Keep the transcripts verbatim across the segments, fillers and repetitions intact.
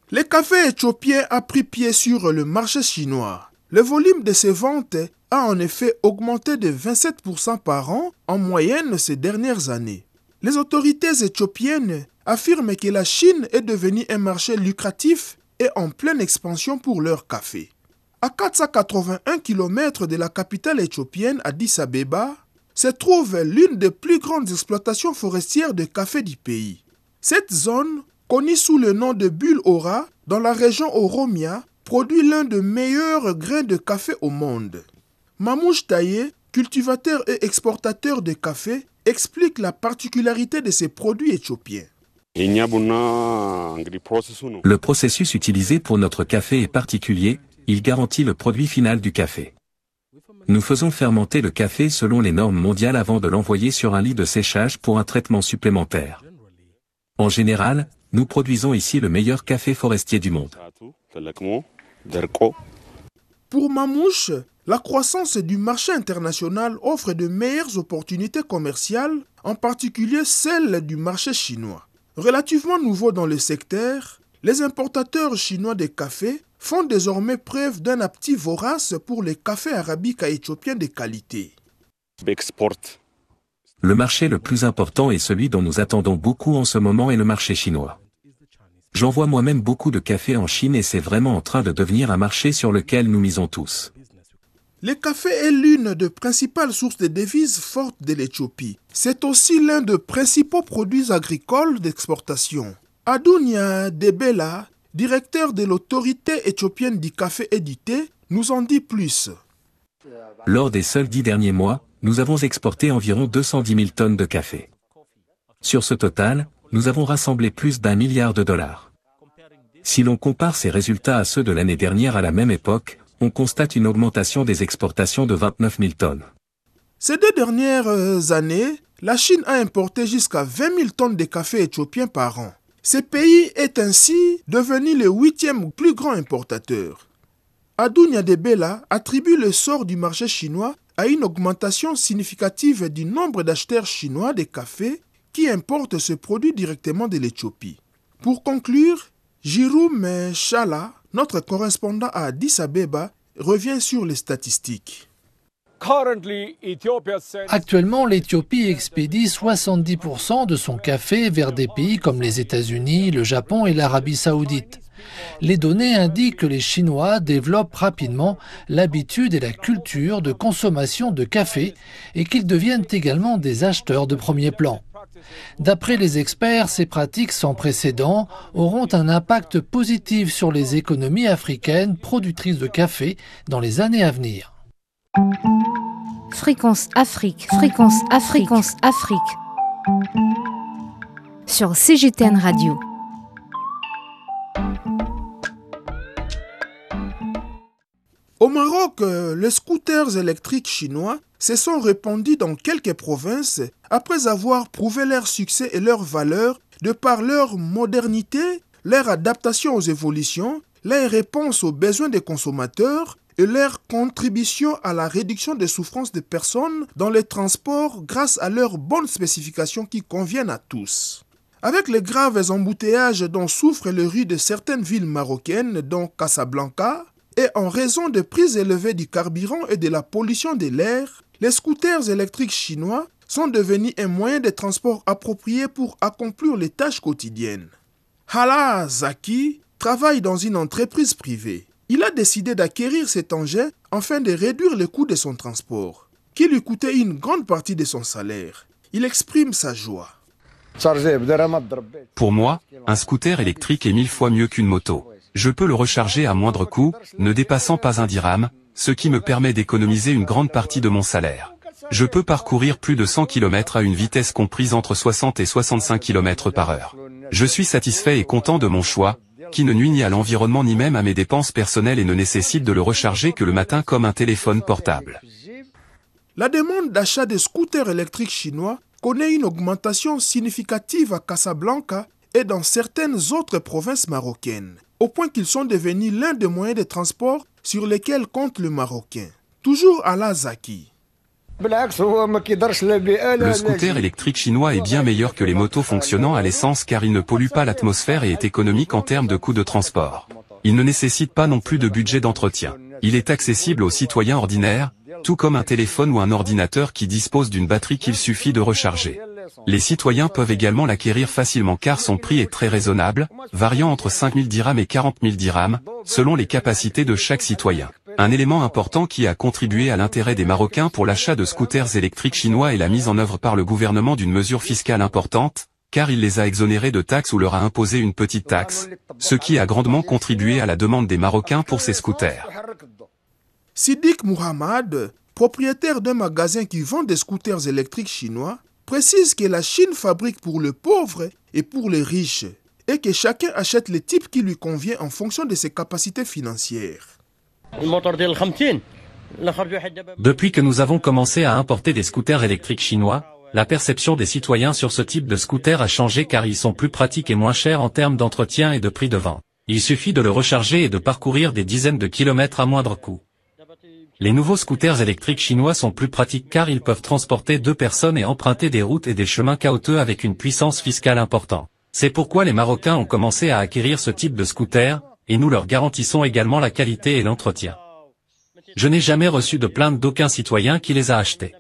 Le café éthiopien a pris pied sur le marché chinois. Le volume de ses ventes a en effet augmenté de vingt-sept pour cent par an en moyenne ces dernières années. Les autorités éthiopiennes affirment que la Chine est devenue un marché lucratif et en pleine expansion pour leur café. À quatre cent quatre-vingt-un kilomètres de la capitale éthiopienne, Addis Abeba, se trouve l'une des plus grandes exploitations forestières de café du pays. Cette zone, connue sous le nom de Bulle Ora, dans la région Oromia, produit l'un des meilleurs grains de café au monde. Mamouche Taye, cultivateur et exportateur de café, explique la particularité de ces produits éthiopiens. Le processus utilisé pour notre café est particulier, il garantit le produit final du café. Nous faisons fermenter le café selon les normes mondiales avant de l'envoyer sur un lit de séchage pour un traitement supplémentaire. En général, nous produisons ici le meilleur café forestier du monde. Pour Mamouche, la croissance du marché international offre de meilleures opportunités commerciales, en particulier celle du marché chinois. Relativement nouveau dans le secteur, les importateurs chinois de café font désormais preuve d'un appétit vorace pour les cafés arabiques éthiopiens de qualité. Le marché le plus important et celui dont nous attendons beaucoup en ce moment est le marché chinois. J'envoie moi-même beaucoup de café en Chine et c'est vraiment en train de devenir un marché sur lequel nous misons tous. Le café est l'une des principales sources de devises fortes de l'Éthiopie. C'est aussi l'un des principaux produits agricoles d'exportation. Adounia Debela, directeur de l'autorité éthiopienne du café et du thé, nous en dit plus. Lors des seuls dix derniers mois, nous avons exporté environ deux cent dix mille tonnes de café. Sur ce total, nous avons rassemblé plus d'un milliard de dollars. Si l'on compare ces résultats à ceux de l'année dernière à la même époque, on constate une augmentation des exportations de vingt-neuf mille tonnes. Ces deux dernières années, la Chine a importé jusqu'à vingt mille tonnes de café éthiopien par an. Ce pays est ainsi devenu le huitième plus grand importateur. Adounia Debela attribue le sort du marché chinois à une augmentation significative du nombre d'acheteurs chinois de café qui importent ce produit directement de l'Éthiopie. Pour conclure, Jérôme Chala, notre correspondant à Addis Abeba, revient sur les statistiques. Actuellement, l'Éthiopie expédie soixante-dix pour cent de son café vers des pays comme les États-Unis, le Japon et l'Arabie saoudite. Les données indiquent que les Chinois développent rapidement l'habitude et la culture de consommation de café et qu'ils deviennent également des acheteurs de premier plan. D'après les experts, ces pratiques sans précédent auront un impact positif sur les économies africaines productrices de café dans les années à venir. Fréquence Afrique, Fréquence Afrique, Fréquence Afrique. Sur C G T N Radio. Au Maroc, les scooters électriques chinois se sont répandus dans quelques provinces après avoir prouvé leur succès et leur valeur de par leur modernité, leur adaptation aux évolutions, leur réponse aux besoins des consommateurs et leur contribution à la réduction des souffrances des personnes dans les transports grâce à leurs bonnes spécifications qui conviennent à tous. Avec les graves embouteillages dont souffrent les rues de certaines villes marocaines, dont Casablanca, et en raison de prix élevés du carburant et de la pollution de l'air, les scooters électriques chinois sont devenus un moyen de transport approprié pour accomplir les tâches quotidiennes. Hala Zaki travaille dans une entreprise privée. Il a décidé d'acquérir cet engin afin de réduire le coût de son transport, qui lui coûtait une grande partie de son salaire. Il exprime sa joie. Pour moi, un scooter électrique est mille fois mieux qu'une moto. Je peux le recharger à moindre coût, ne dépassant pas un dirham, ce qui me permet d'économiser une grande partie de mon salaire. Je peux parcourir plus de cent kilomètres à une vitesse comprise entre soixante et soixante-cinq kilomètres par heure. Je suis satisfait et content de mon choix, qui ne nuit ni à l'environnement ni même à mes dépenses personnelles et ne nécessite de le recharger que le matin comme un téléphone portable. La demande d'achat de scooters électriques chinois connaît une augmentation significative à Casablanca et dans certaines autres provinces marocaines, au point qu'ils sont devenus l'un des moyens de transport sur lesquels compte le Marocain. Toujours à la Zaki. Le scooter électrique chinois est bien meilleur que les motos fonctionnant à l'essence car il ne pollue pas l'atmosphère et est économique en termes de coûts de transport. Il ne nécessite pas non plus de budget d'entretien. Il est accessible aux citoyens ordinaires, tout comme un téléphone ou un ordinateur qui dispose d'une batterie qu'il suffit de recharger. Les citoyens peuvent également l'acquérir facilement car son prix est très raisonnable, variant entre cinq mille dirhams et quarante mille dirhams, selon les capacités de chaque citoyen. Un élément important qui a contribué à l'intérêt des Marocains pour l'achat de scooters électriques chinois est la mise en œuvre par le gouvernement d'une mesure fiscale importante, car il les a exonérés de taxes ou leur a imposé une petite taxe, ce qui a grandement contribué à la demande des Marocains pour ces scooters. Siddiq Mohamed, propriétaire d'un magasin qui vend des scooters électriques chinois, précise que la Chine fabrique pour le pauvre et pour les riches, et que chacun achète le type qui lui convient en fonction de ses capacités financières. Depuis que nous avons commencé à importer des scooters électriques chinois, la perception des citoyens sur ce type de scooter a changé car ils sont plus pratiques et moins chers en termes d'entretien et de prix de vente. Il suffit de le recharger et de parcourir des dizaines de kilomètres à moindre coût. Les nouveaux scooters électriques chinois sont plus pratiques car ils peuvent transporter deux personnes et emprunter des routes et des chemins caouteux avec une puissance fiscale importante. C'est pourquoi les Marocains ont commencé à acquérir ce type de scooter, et nous leur garantissons également la qualité et l'entretien. Je n'ai jamais reçu de plainte d'aucun citoyen qui les a achetés.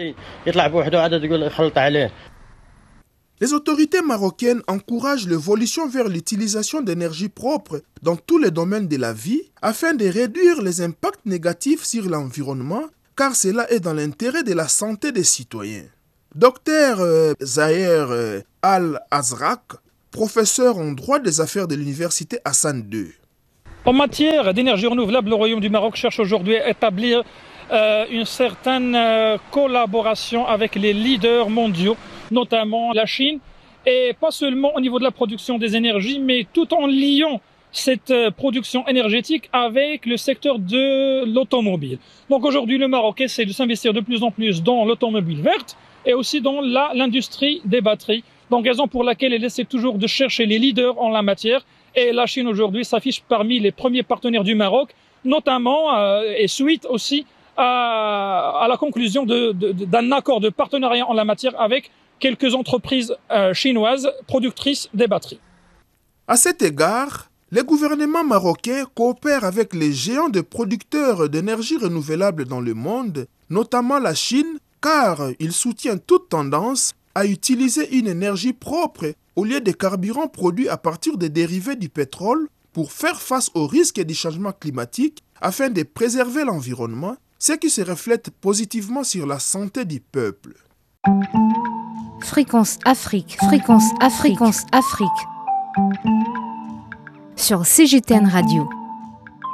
Les autorités marocaines encouragent l'évolution vers l'utilisation d'énergie propre dans tous les domaines de la vie afin de réduire les impacts négatifs sur l'environnement, car cela est dans l'intérêt de la santé des citoyens. Docteur euh, Zahir euh, Al-Azraq, professeur en droit des affaires de l'université Hassan deux. En matière d'énergie renouvelable, le Royaume du Maroc cherche aujourd'hui à établir euh, une certaine euh, collaboration avec les leaders mondiaux, notamment la Chine, et pas seulement au niveau de la production des énergies, mais tout en liant cette euh, production énergétique avec le secteur de l'automobile. Donc aujourd'hui, le Maroc essaie de s'investir de plus en plus dans l'automobile verte et aussi dans la, l'industrie des batteries. Donc raison pour laquelle elle essaie toujours de chercher les leaders en la matière. Et la Chine aujourd'hui s'affiche parmi les premiers partenaires du Maroc, notamment euh, et suite aussi à, à la conclusion de, de, d'un accord de partenariat en la matière avec quelques entreprises euh, chinoises productrices des batteries. À cet égard, les gouvernements marocains coopèrent avec les géants de producteurs d'énergie renouvelable dans le monde, notamment la Chine, car ils soutiennent toute tendance à utiliser une énergie propre au lieu des carburants produits à partir des dérivés du pétrole pour faire face aux risques du changement climatique afin de préserver l'environnement, ce qui se reflète positivement sur la santé du peuple. Fréquence Afrique, Fréquence Afrique, Fréquence Afrique. Sur C G T N Radio.